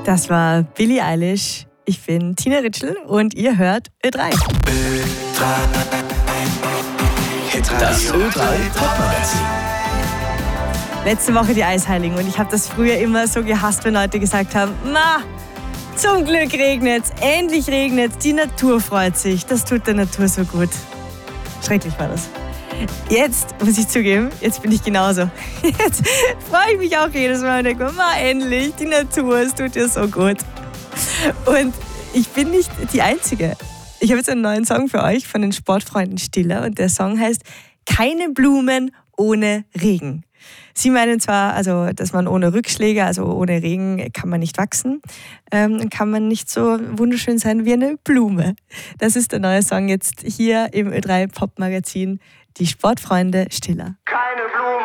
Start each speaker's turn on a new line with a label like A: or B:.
A: Das war Billie Eilish. Ich bin Tina Ritschl und ihr hört Ö3.
B: Das Ö3-Pop-Magazin.
A: Letzte Woche die Eisheiligen und ich habe das früher immer so gehasst, wenn Leute gesagt haben, zum Glück regnet's, endlich regnet's, die Natur freut sich, das tut der Natur so gut. Schrecklich war das. Jetzt muss ich zugeben, jetzt bin ich genauso. Jetzt freue ich mich auch jedes Mal und denke, endlich, die Natur, es tut dir so gut. Und ich bin nicht die Einzige. Ich habe jetzt einen neuen Song für euch von den Sportfreunden Stiller und der Song heißt Keine Blumen ohne Regen. Sie meinen zwar, also, dass man ohne Rückschläge, also ohne Regen, kann man nicht wachsen, kann man nicht so wunderschön sein wie eine Blume. Das ist der neue Song jetzt hier im Ö3 Pop Magazin, die Sportfreunde Stiller.
C: Keine Blumen.